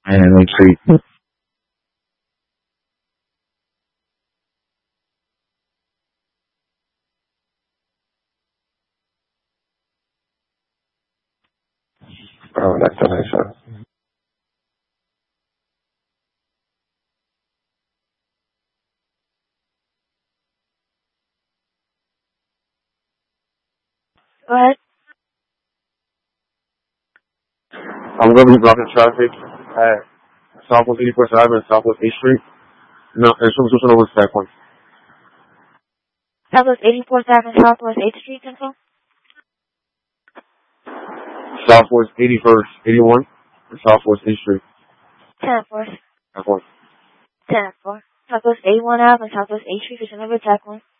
and Lake Street. Destination. Go ahead. I'm going to be blocking traffic at Southwest 81st Avenue and Southwest 8th Street. No, it's from over that one. Southwest 84th Avenue, Southwest 8th Street, Central? Southwest 81st, 81, and Southwest 8th Street. 10-4. That one. 10-4. Southwest 81 Avenue, Southwest 8th Street, Virginia, Tech 1.